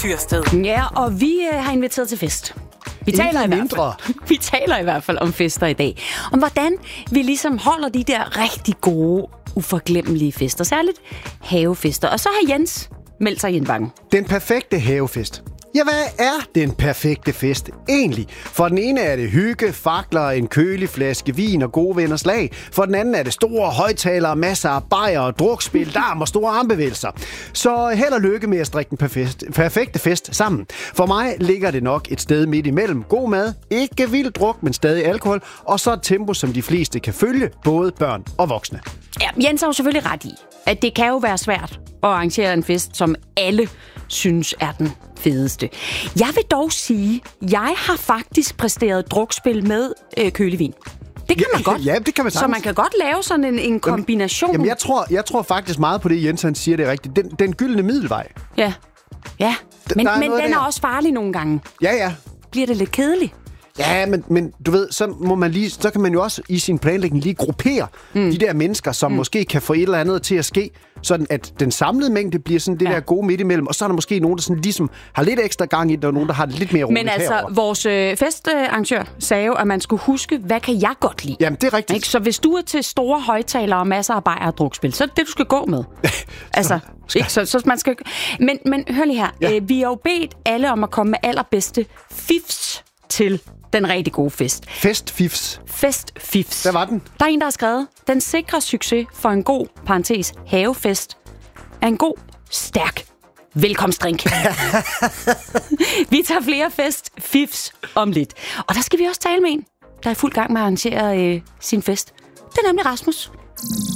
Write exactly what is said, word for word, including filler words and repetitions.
Tyrsted. Ja, og vi øh, har inviteret til fest. Vi taler, i hvert fald, vi taler i hvert fald om fester i dag. Om hvordan vi ligesom holder de der rigtig gode, uforglemmelige fester. Særligt havefester. Og så har Jens meldt sig i en bange. Den perfekte havefest. Ja, hvad er den perfekte fest egentlig? For den ene er det hygge, fakler, en kølig flaske vin og gode venners lag. For den anden er det store højtalere, masser af bajer og drukspil, darm og store armbevægelser. Så held og lykke med at strikke den perfekte, perfekte fest sammen. For mig ligger det nok et sted midt imellem. God mad, ikke vild druk, men stadig alkohol. Og så et tempo, som de fleste kan følge, både børn og voksne. Ja, Jens har jo selvfølgelig ret i, at det kan jo være svært at arrangere en fest, som alle synes er den fedeste. Jeg vil dog sige, jeg har faktisk præsteret drukspil med øh, kølevin. Det kan man ja, godt. Ja, det kan man sagtens. Så man kan godt lave sådan en, en kombination. Jamen, jeg tror, jeg tror faktisk meget på det, Jens han siger, det er rigtigt. Den, den gyldne middelvej. Ja, ja. Men, er men den der. er også farlig nogle gange. Ja, ja. Bliver det lidt kedeligt? Ja, men, men du ved, så må man lige, så kan man jo også i sin planlægning lige gruppere mm. de der mennesker, som mm. måske kan få et eller andet til at ske, sådan at den samlede mængde bliver sådan det ja. der gode midt imellem, og så er der måske nogen, der sådan ligesom har lidt ekstra gang i det, og nogen, der har det lidt mere roligt. Men altså, herovre. vores øh, festarrangør sagde jo, at man skulle huske, hvad kan jeg godt lide? Jamen, det er rigtigt. Ikke? Så hvis du er til store højtalere og masser af bajer og drukspil, så er det det, du skal gå med. altså, skal... ikke? Så, så man skal... Men, men hør lige her. Ja. Øh, vi har jo bedt alle om at komme med allerbedste fifs til den rigtig gode fest. Festfifs. Festfifs. Hvad var den? Der er en, der har skrevet, den sikre succes for en god, parentes, havefest er en god, stærk velkomstdrink. Vi tager flere festfifs om lidt. Og der skal vi også tale med en, der er i fuld gang med at arrangere øh, sin fest. Det er nemlig Rasmus.